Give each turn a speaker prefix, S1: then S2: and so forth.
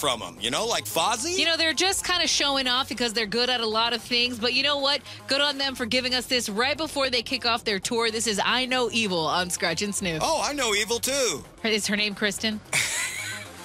S1: from them, you know, like Fozzie?
S2: You know, they're just kind of showing off because they're good at a lot of things. But you know what? Good on them for giving us this right before they kick off their tour. This is I Know Evil on Scratch and Sniff.
S1: Oh, I know Evil, too.
S2: Is her name Kristen?